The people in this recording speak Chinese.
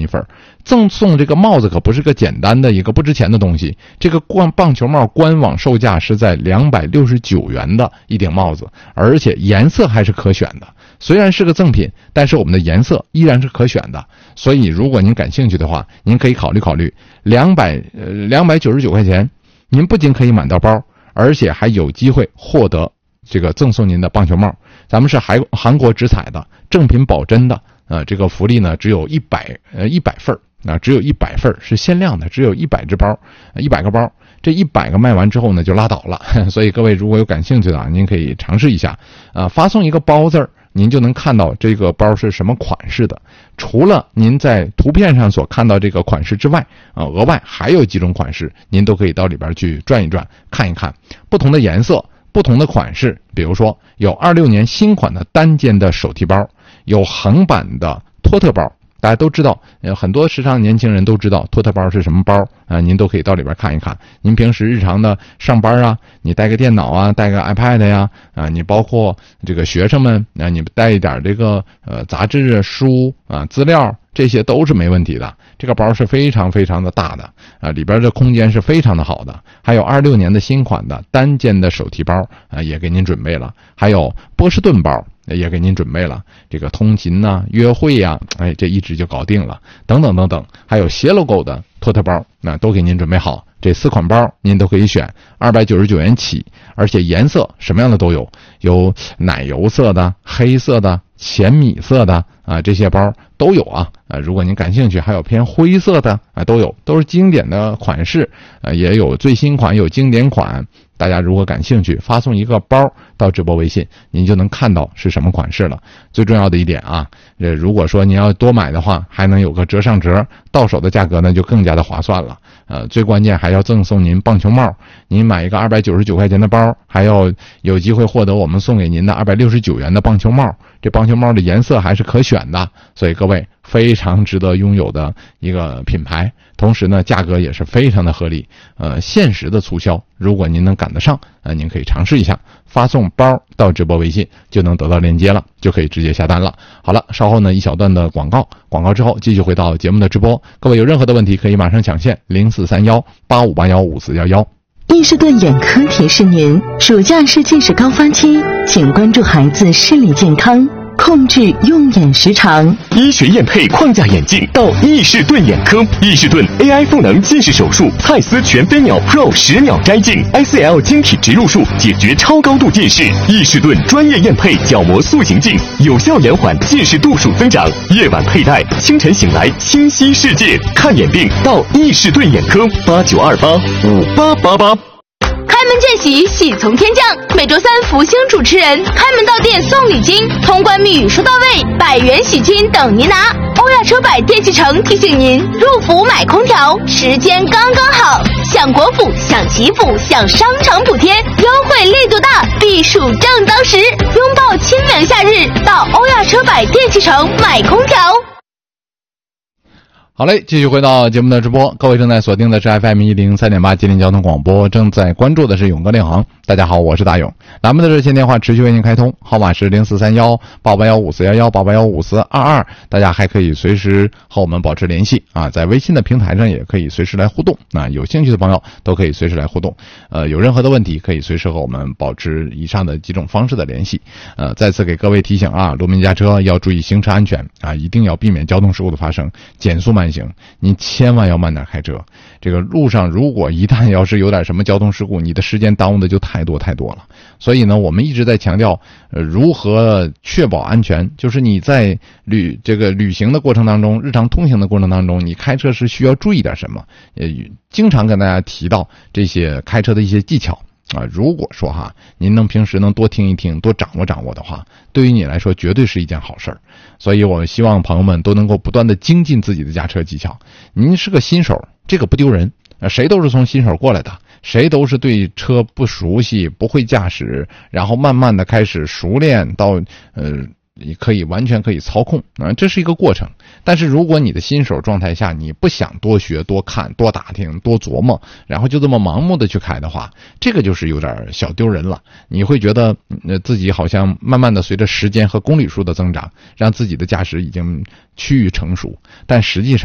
份。赠送这个帽子可不是个简单的一个不值钱的东西，这个棒球帽官网售价是在269元的一顶帽子，而且颜色还是可选的。虽然是个赠品，但是我们的颜色依然是可选的。所以如果您感兴趣的话，您可以考虑299块钱，您不仅可以买到包，而且还有机会获得这个赠送您的棒球帽。咱们是韩国直采的，正品保真的。这个福利呢只有100份只有100份，是限量的，只有100只包，100个包。这100个卖完之后呢就拉倒了。所以各位如果有感兴趣的您可以尝试一下。发送一个包字儿，您就能看到这个包是什么款式的。除了您在图片上所看到这个款式之外，额外还有几种款式，您都可以到里边去转一转，看一看不同的颜色、不同的款式。比如说有26年新款的单肩的手提包，有横版的托特包。大家都知道，很多时尚年轻人都知道托特包是什么包您都可以到里边看一看。您平时日常的上班你带个电脑带个 iPad 呀你包括这个学生们你带一点这个杂志书资料，这些都是没问题的。这个包是非常非常的大的里边的空间是非常的好的。还有26年的新款的单肩的手提包也给您准备了，还有波士顿包也给您准备了，这个通勤约会这一直就搞定了，等等等等。还有斜 logo 的托特包都给您准备好。这4款包您都可以选，299元起，而且颜色什么样的都有，有奶油色的、黑色的、浅米色的这些包都有如果您感兴趣，还有偏灰色的都有，都是经典的款式也有最新款，有经典款。大家如果感兴趣，发送一个包到直播微信，您就能看到是什么款式了。最重要的一点如果说您要多买的话，还能有个折上折，到手的价格呢就更加的划算了。最关键还要赠送您棒球帽，您买一个299块钱的包，还要有机会获得我们送给您的269元的棒球帽。这棒球帽的颜色还是可选的，所以各位非常值得拥有的一个品牌。同时呢，价格也是非常的合理，限时的促销，如果您能赶得上，您可以尝试一下，发送包到直播微信就能得到链接了，就可以直接下单了。好了，稍后呢一小段的广告之后继续回到节目的直播。各位有任何的问题可以马上抢线043185815411。 易士顿眼科提示您，暑假是近视高发期，请关注孩子视力健康，控制用眼时长。 医学验配框架眼镜到易士顿眼科，易士顿 AI 赋能近视手术，蔡司全飞秒 Pro 10秒摘镜 ICL 晶体植入术，解决超高度近视。易士顿专业验配角膜塑形镜，有效延缓近视度数增长，夜晚佩戴，清晨醒来清晰世界。看眼病到易士顿眼科，89285888。 开门见喜，喜从天降。每周三，福星主持人开门到店送礼金，通关密语说到位，100元喜金等您拿。欧亚车百电器城提醒您，入伏买空调时间刚刚好，享国府、享祈福、享商场补贴，优惠力度大，避暑正当时。拥抱清凉夏日，到欧亚车百电器城买空调。 好嘞，继续回到节目的直播，各位正在锁定的是 FM103.8 吉林交通广播，正在关注的是勇哥领航。大家好，我是大勇。咱们的热线电话持续为您开通，号码是043188154188154422，大家还可以随时和我们保持联系在微信的平台上也可以随时来互动，有兴趣的朋友都可以随时来互动，有任何的问题可以随时和我们保持以上的几种方式的联系。再次给各位提醒路面驾车要注意行车安全一定要避免交通事故的发生，减速慢行，您千万要慢点开车。这个路上如果一旦要是有点什么交通事故，你的时间耽误的就太多了。所以呢，我们一直在强调如何确保安全，就是你在旅行的过程当中，日常通行的过程当中，你开车是需要注意点什么，经常跟大家提到这些开车的一些技巧如果说您平时能多听一听，多掌握的话，对于你来说绝对是一件好事儿。所以我希望朋友们都能够不断的精进自己的驾车技巧。您是个新手，这个不丢人，谁都是从新手过来的，谁都是对车不熟悉，不会驾驶，然后慢慢的开始熟练到完全可以操控这是一个过程。但是如果你的新手状态下，你不想多学多看多打听多琢磨，然后就这么盲目的去开的话，这个就是有点小丢人了。你会觉得自己好像慢慢的随着时间和公里数的增长，让自己的驾驶已经趋于成熟，但实际上